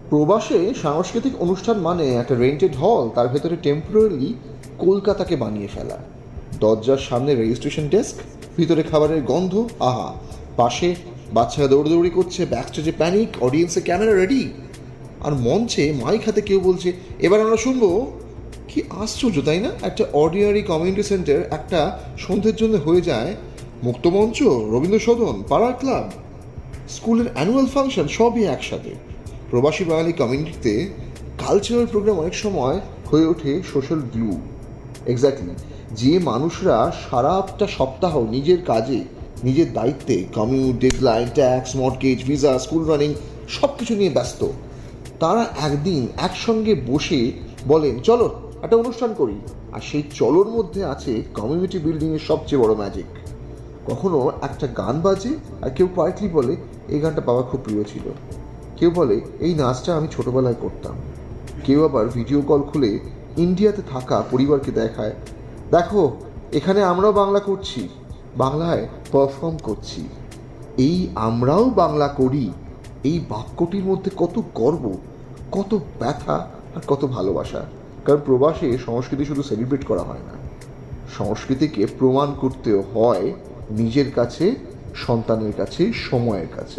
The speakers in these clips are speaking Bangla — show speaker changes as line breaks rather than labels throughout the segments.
প্রবাসে সাংস্কৃতিক অনুষ্ঠান মানে একটা রেন্টেড হল, তার ভেতরে টেম্পোরারি কলকাতাকে বানিয়ে ফেলা। দরজার সামনে রেজিস্ট্রেশন ডেস্ক, ভিতরে খাবারের গন্ধ, আহা, পাশে বাচ্চারা দৌড়দৌড়ি করছে, ব্যাকস্টেজে প্যানিক, অডিয়েন্সে ক্যামেরা রেডি, আর মঞ্চে মাইক হাতে কেউ বলছে এবার আমরা শুনবো। কি আশ্চর্য, তাই না? একটা অর্ডিনারি কমিউনিটি সেন্টার একটা সন্ধ্যের জন্য হয়ে যায় মুক্তমঞ্চ, রবীন্দ্র সদন, পাড়ার ক্লাব, স্কুলের অ্যানুয়াল ফাংশন, সবই একসাথে। প্রবাসী বাঙালি কমিউনিটিতে কালচারাল প্রোগ্রাম অনেক সময় হয়ে ওঠে সোশ্যাল গ্লু। এক্স্যাক্টলি, যে মানুষরা সারাটা সপ্তাহ নিজের কাজে, নিজের দায়িত্বে, commute, deadline, tax, mortgage, visa, school running সব কিছু নিয়ে ব্যস্ত, তারা একদিন একসঙ্গে বসে বলেন চলো একটা অনুষ্ঠান করি। আর সেই চলোর মধ্যে আছে কমিউনিটি বিল্ডিংয়ের সবচেয়ে বড় ম্যাজিক। কখনো একটা গান বাজে আর কেউ কোয়াইটলি বলে এই গানটা বাবার খুব প্রিয় ছিল। কেউ বলে এই নাচটা আমি ছোটবেলায় করতাম। কেউ আবার ভিডিও কল খুলে ইন্ডিয়াতে থাকা পরিবারকে দেখায়, দেখো এখানে আমরাও বাংলা করছি, বাংলায় পারফর্ম করছি। এই আমরাও বাংলা করি, এই বাক্যটির মধ্যে কত গর্ব, কত ব্যথা আর কত ভালোবাসা। কারণ প্রবাসে সংস্কৃতি শুধু সেলিব্রেট করা হয় না, সংস্কৃতিকে প্রমাণ করতেও হয় নিজের কাছে, সন্তানের কাছে, সময়ের কাছে।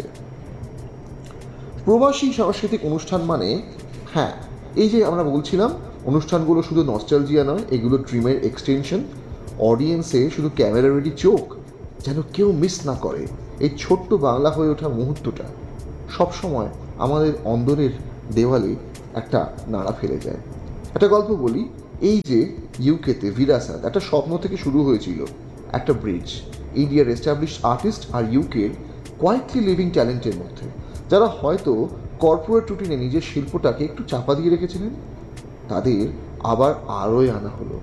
প্রবাসী সাংস্কৃতিক অনুষ্ঠান মানে, হ্যাঁ, এই যে আমরা বলছিলাম অনুষ্ঠানগুলো শুধু নস্টালজিয়া নয়, এগুলো ড্রিমের এক্সটেনশন। অডিয়েন্সে শুধু ক্যামেরা রেডি চোখ, যেন কেউ মিস না করে এই ছোট্ট বাংলা হয়ে ওঠা মুহূর্তটা সবসময় আমাদের অন্দরের দেওয়ালে একটা নাড়া ফেলে যায়। একটা গল্প বলি। এই যে ইউকেতে ভিরাসাত একটা স্বপ্ন থেকে শুরু হয়েছিল, একটা ব্রিজ ইন্ডিয়ার এস্টাবলিশড আর্টিস্ট আর ইউকের কোয়াইটলি লিভিং ট্যালেন্টের মধ্যে, যারা হয়তো কর্পোরেট রুটিনে নিজের শিল্পটাকে একটু চাপা দিয়ে রেখেছিলেন। তাদের আবার আরোয় আনা হলো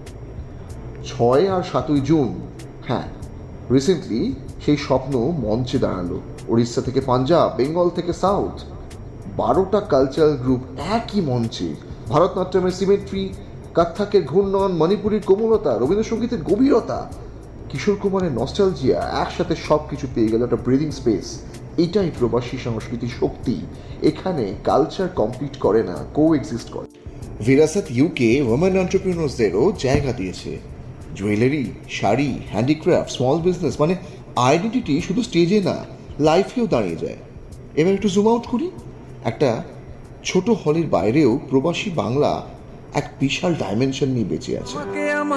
6 আর 7 জুন। হ্যাঁ, রিসেন্টলি সেই স্বপ্ন মঞ্চে দাঁড়ালো। উড়িষ্যা থেকে পাঞ্জাব, বেঙ্গল থেকে সাউথ, 12টা কালচারাল গ্রুপ একই মঞ্চে। ভারতনাট্যমের সিমেট্রি, কত্থকের ঘূর্ণন, মণিপুরীর কোমলতা, রবীন্দ্রসঙ্গীতের গভীরতা, কিশোর কুমারের নস্টালজিয়া, একসাথে সব কিছু পেয়ে গেল একটা ব্রিদিং স্পেস। এটাই প্রবাসী সংস্কৃতির শক্তি। এখানে কালচার কমপ্লিট করে না, কো এক্সিস্ট করে। ভিরাসাত ইউকে ওমেন এন্টারপ্রিনার্সদেরও জায়গা দিয়েছে। Jewellery, sari, handicraft, small business, মানে আইডেন্টিটি শুধু স্টেজে না, লাইফেও দাঁড়িয়ে যায়। এবার একটু জুম আউট করি। একটা ছোট হলের বাইরেও প্রবাসী বাংলা এক বিশাল ডাইমেনশন নিয়ে বেঁচে আছে।